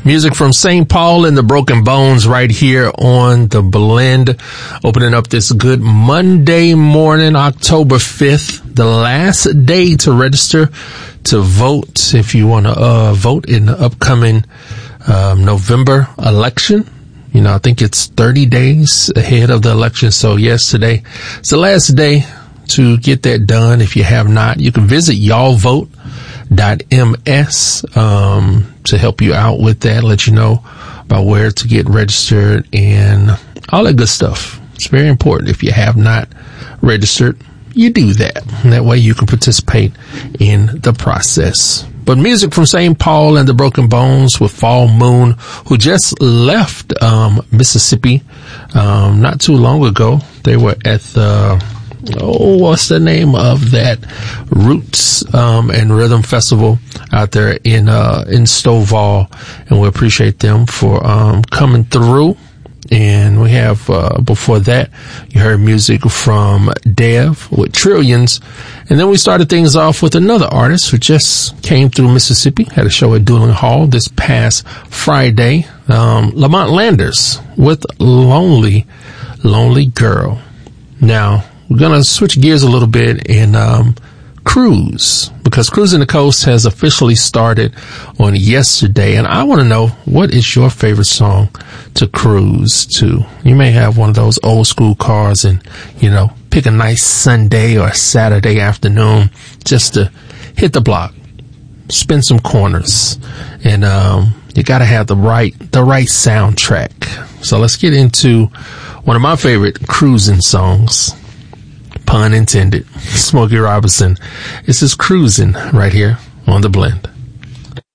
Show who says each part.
Speaker 1: Music from St. Paul and the Broken Bones right here on The Blend. Opening up this good Monday morning, October 5th, the last day to register to vote if you want to vote in the upcoming November election. You know, I think it's 30 days ahead of the election. So yes, today it's the last day to get that done. If you have not, you can visit y'allvote.ms to help you out with that, let you know about where to get registered and all that good stuff. It's very important. If you have not registered, you do that. And that way you can participate in the process. But music from St. Paul and the Broken Bones with Fall Moon, who just left Mississippi not too long ago. They were at the what's the name of that Roots and Rhythm Festival out there in Stovall, and we appreciate them for coming through. And we have before that you heard music from Dev with Trillions, and then we started things off with another artist who just came through Mississippi, had a show at Dooling Hall this past Friday, Lamont Landers with Lonely Girl. Now we're going to switch gears a little bit and cruise, because Cruising the Coast has officially started on yesterday. And I want to know, what is your favorite song to cruise to? You may have one of those old school cars and, you know, pick a nice Sunday or Saturday afternoon just to hit the block, spin some corners, and you got to have the right soundtrack. So let's get into one of my favorite cruising songs. Pun intended. Smokey Robinson. This is Cruising right here on The Blend.